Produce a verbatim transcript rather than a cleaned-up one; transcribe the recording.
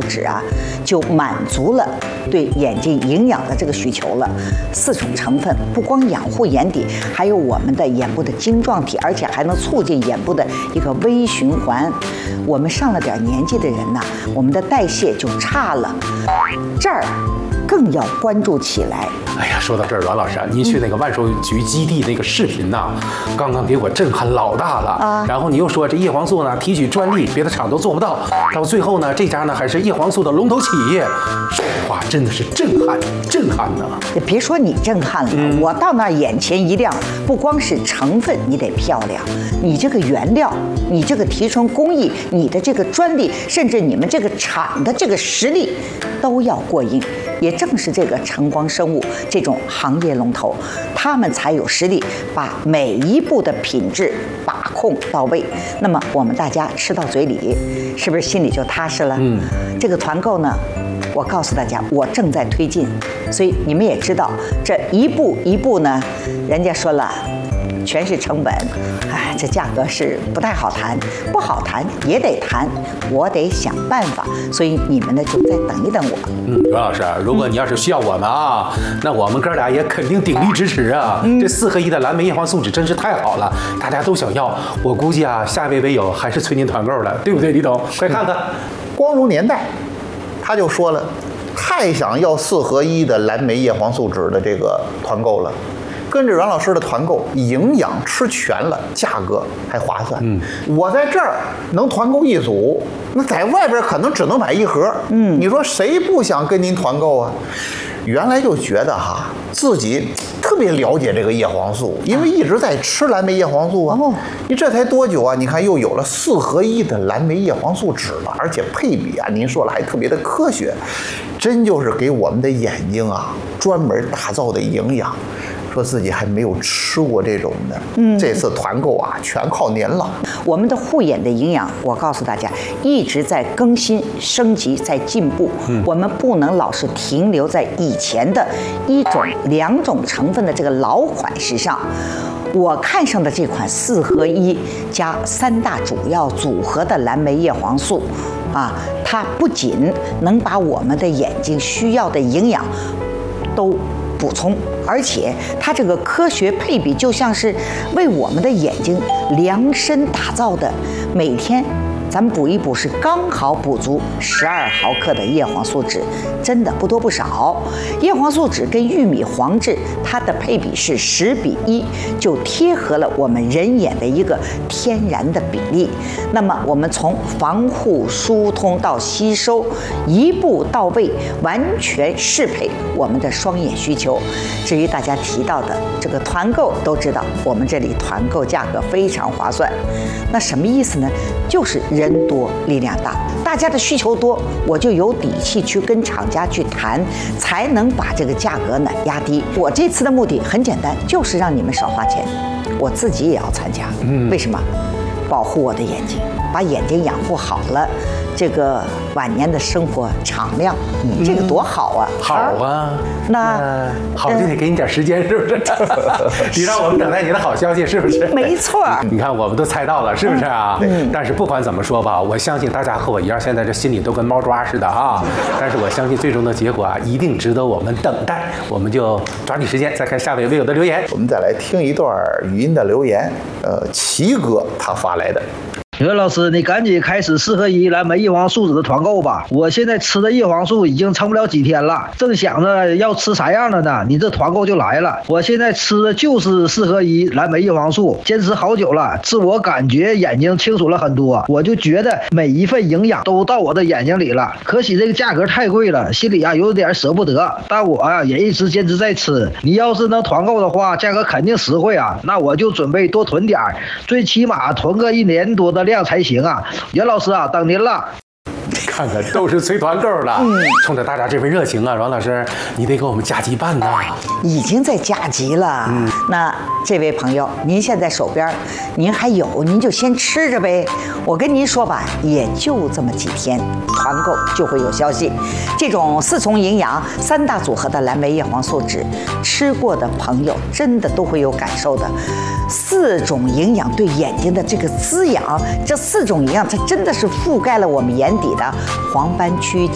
脂啊，就满足了对眼睛营养的这个需求了。四种成分不光养护眼底，还有我们的眼部的晶状体，而且还能促进眼部的一个微循环。我们上了点年纪的人呢，我们的代谢就差了，这儿更要关注起来。 哎呀，说到这儿，阮老师啊，您去那个万寿局基地那个视频呐，刚刚给我震撼老大了啊！然后你又说这叶黄素呢提取专利，别的厂都做不到，到最后呢，这家呢还是叶黄素的龙头企业，这话真的是震撼，震撼呢！ 别说你震撼了，嗯、我到那儿眼前一亮，不光是成分你得漂亮，你这个原料，你这个提纯工艺，你的这个专利，甚至你们这个厂的这个实力，都要过硬。也正是这个晨光生物这种行业龙头，他们才有实力把每一步的品质把控到位。那么我们大家吃到嘴里，是不是心里就踏实了？嗯，这个团购呢，我告诉大家，我正在推进，所以你们也知道，这一步一步呢，人家说了，全是成本，哎，这价格是不太好谈，不好谈也得谈，我得想办法，所以你们呢就再等一等我。 嗯，阮老师，如果你要是需要我们啊，嗯、那我们哥俩也肯定鼎力支持啊。嗯、这四合一的蓝莓叶黄素酯真是太好了，大家都想要。我估计啊，下一位微友还是催您团购了，对不对，李董？快看看， 光荣年代，他就说了，太想要四合一的蓝莓叶黄素酯的这个团购了。跟着阮老师的团购，营养吃全了，价格还划算。嗯，我在这儿能团购一组，那在外边可能只能买一盒。嗯，你说谁不想跟您团购啊？原来就觉得哈，自己特别了解这个叶黄素，因为一直在吃蓝莓叶黄素啊。哦，你这才多久啊？你看又有了四合一的蓝莓叶黄素酯了，而且配比啊，您说了还特别的科学，真就是给我们的眼睛啊专门打造的营养。说自己还没有吃过这种的，嗯，这次团购啊，全靠您了。 我们的护眼的营养，我告诉大家，一直在更新、升级、在进步。嗯，我们不能老是停留在以前的一种、两种成分的这个老款式上。我看上的这款四合一加三大主要组合的蓝莓叶黄素，啊，它不仅能把我们的眼睛需要的营养都补充，而且它这个科学配比就像是为我们的眼睛量身打造的，每天咱们补一补是刚好补足十二毫克的叶黄素酯，真的不多不少。叶黄素酯跟玉米黄质它的配比是十比一，就贴合了我们人眼的一个天然的比例。那么我们从防护、疏通到吸收，一步到位，完全适配我们的双眼需求。至于大家提到的这个团购，都知道我们这里团购价格非常划算。那什么意思呢？就是人多力量大，大家的需求多，我就有底气去跟厂家去谈，才能把这个价格呢压低。我这次的目的很简单，就是让你们少花钱，我自己也要参加。嗯，为什么？保护我的眼睛，把眼睛养护好了，这个晚年的生活敞亮，嗯、这个多好啊！ 好啊， 那、 呃、好就得给你点时间，是不是？你让我们等待你的好消息，是不是？ 没错。 你看，我们都猜到了，是不是啊？嗯。但是不管怎么说吧，我相信大家和我一样，现在这心里都跟猫抓似的啊。但是我相信最终的结果啊，一定值得我们等待。我们就抓紧时间，再看下位微友的留言。 我们再来听一段语音的留言，呃，齐哥他发来的。 刘老师，你赶紧开始四合一蓝莓叶黄素酯的团购吧！我现在吃的叶黄素已经撑不了几天了，正想着要吃啥样的呢，你这团购就来了。我现在吃的就是四合一蓝莓叶黄素，坚持好久了，自我感觉眼睛清楚了很多。我就觉得每一份营养都到我的眼睛里了，可惜这个价格太贵了，心里啊有点舍不得。但我啊也一直坚持在吃。你要是能团购的话，价格肯定实惠啊，那我就准备多囤点儿，最起码囤个一年多的量才行啊！袁老师啊，等您了。 看看都是催团购的，嗯，冲着大家这份热情啊，阮老师，你得给我们加急办呐！ 已经在加急了。嗯，那这位朋友，您现在手边您还有，您就先吃着呗。我跟您说吧，也就这么几天，团购就会有消息。这种四重营养、三大组合的蓝莓叶黄素酯，吃过的朋友真的都会有感受的。四种营养对眼睛的这个滋养，这四种营养它真的是覆盖了我们眼底的黄斑区、